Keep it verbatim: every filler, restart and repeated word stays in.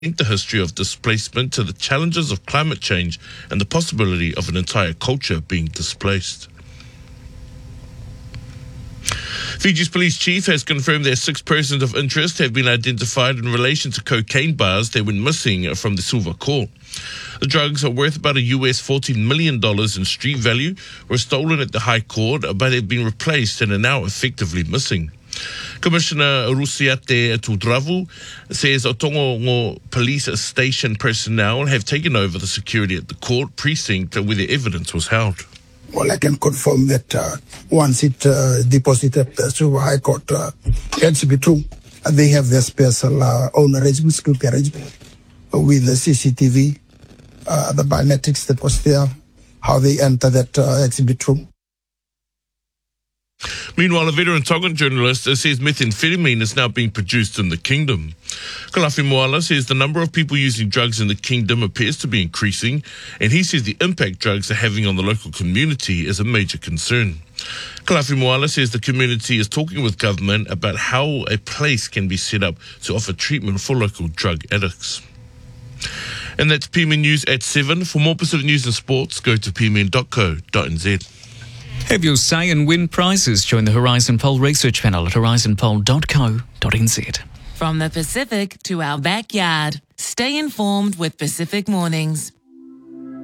the history of displacement to the challenges of climate change and the possibility of an entire culture being displaced. Fiji's police chief has confirmed that six persons of interest have been identified in relation to cocaine bars that went missing from the Silver Core. The drugs are worth about a U S fourteen million dollars in street value, were stolen at the High Court, but have been replaced and are now effectively missing. Commissioner Rusiate Tudravu says Otongo police station personnel have taken over the security at the court precinct where the evidence was held. Well, I can confirm that uh, once it uh, deposited at the Silver High Court, uh, it to be true. Uh, they have their special uh, own arrangement, security arrangement, uh, with the C C T V, uh, the biometrics that was there, how they enter that uh, it to be true. Meanwhile, a veteran Tongan journalist says methamphetamine is now being produced in the kingdom. Kalafi Moala says the number of people using drugs in the kingdom appears to be increasing, and he says the impact drugs are having on the local community is a major concern. Kalafi Moala says the community is talking with government about how a place can be set up to offer treatment for local drug addicts. And that's P M N News at seven. For more Pacific news and sports, go to p m n dot co dot n z. Have your say and win prizes. Join the Horizon Poll research panel at horizon poll dot co dot n z. From the Pacific to our backyard, stay informed with Pacific Mornings.